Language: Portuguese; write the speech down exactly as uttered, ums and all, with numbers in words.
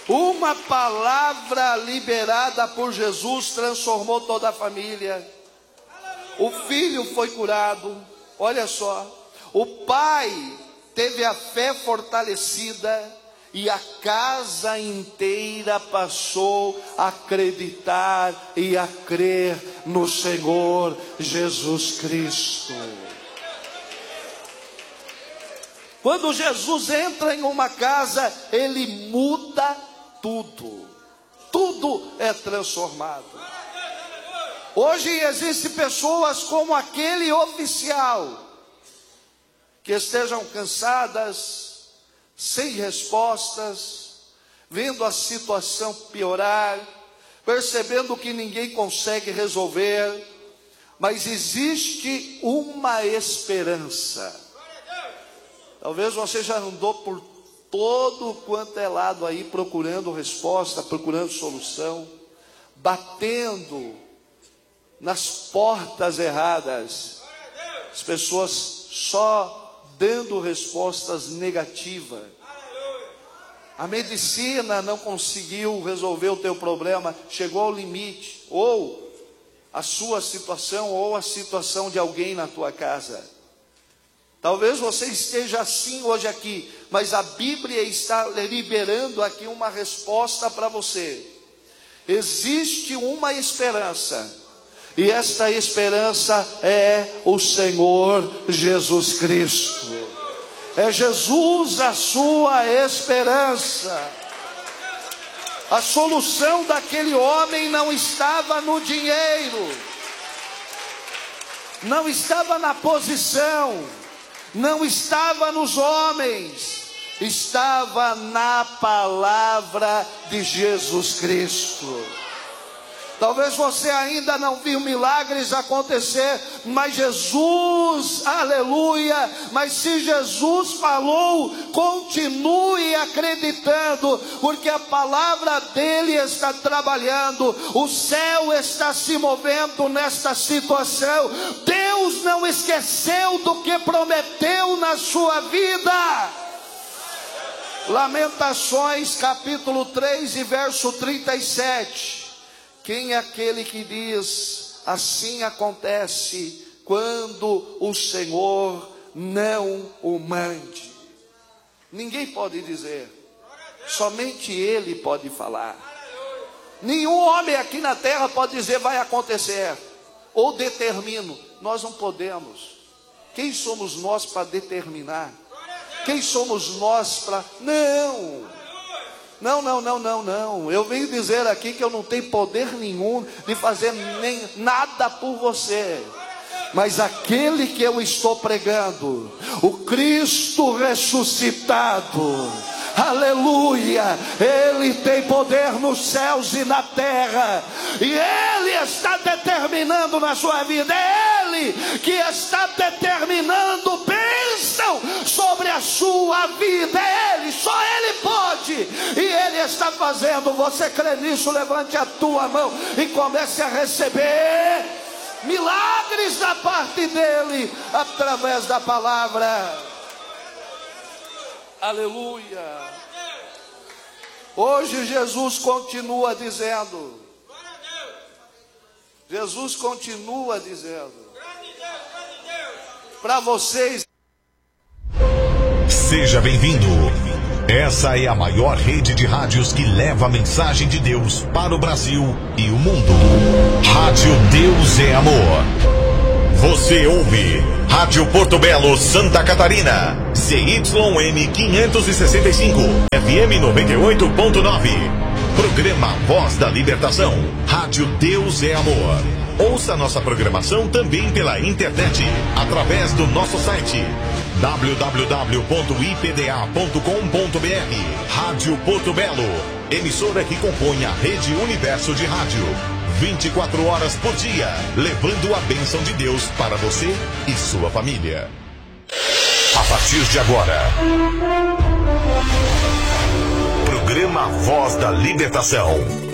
Uma palavra liberada por Jesus transformou toda a família. O filho foi curado. Olha só, o pai teve a fé fortalecida e a casa inteira passou a acreditar e a crer no Senhor Jesus Cristo. Quando Jesus entra em uma casa, ele muda tudo. Tudo é transformado. Hoje existem pessoas como aquele oficial que estejam cansadas, sem respostas, vendo a situação piorar, percebendo que ninguém consegue resolver, mas existe uma esperança. Talvez você já andou por todo quanto é lado aí, procurando resposta, procurando solução, batendo nas portas erradas, as pessoas só dando respostas negativas. A medicina não conseguiu resolver o teu problema, chegou ao limite, ou a sua situação, ou a situação de alguém na tua casa. Talvez você esteja assim hoje aqui, mas a Bíblia está liberando aqui uma resposta para você. Existe uma esperança, e esta esperança é o Senhor Jesus Cristo. É Jesus a sua esperança. A solução daquele homem não estava no dinheiro, não estava na posição, não estava nos homens, estava na palavra de Jesus Cristo. Talvez você ainda não viu milagres acontecer, mas Jesus, aleluia, mas se Jesus falou, continue acreditando, porque a palavra dele está trabalhando, o céu está se movendo nesta situação. Deus não esqueceu do que prometeu na sua vida. Lamentações capítulo três e verso trinta e sete. Quem é aquele que diz, assim acontece quando o Senhor não o mande? Ninguém pode dizer, somente Ele pode falar. Nenhum homem aqui na terra pode dizer vai acontecer, ou determino. Nós não podemos. Quem somos nós para determinar? Quem somos nós para... Não! Não, não, não, não, não. Eu venho dizer aqui que eu não tenho poder nenhum de fazer nem nada por você. Mas aquele que eu estou pregando, o Cristo ressuscitado, aleluia, Ele tem poder nos céus e na terra, e Ele está determinando na sua vida, é Ele que está determinando bênção sobre a sua vida, é Ele, só Ele pode, e Ele está fazendo. Você crê nisso? Levante a tua mão e comece a receber milagres da parte dele, através da palavra. Aleluia. Hoje Jesus continua dizendo, Jesus continua dizendo para vocês: seja bem-vindo. Essa é a maior rede de rádios que leva a mensagem de Deus para o Brasil e o mundo. Rádio Deus é Amor. Você ouve Rádio Porto Belo, Santa Catarina, C Y M quinhentos e sessenta e cinco, F M noventa e oito ponto nove. Programa Voz da Libertação. Rádio Deus é Amor. Ouça nossa programação também pela internet, através do nosso site w w w ponto i p d a ponto com ponto b r. Rádio Porto Belo, emissora que compõe a Rede Universo de Rádio. vinte e quatro horas por dia, levando a bênção de Deus para você e sua família. A partir de agora, programa Voz da Libertação.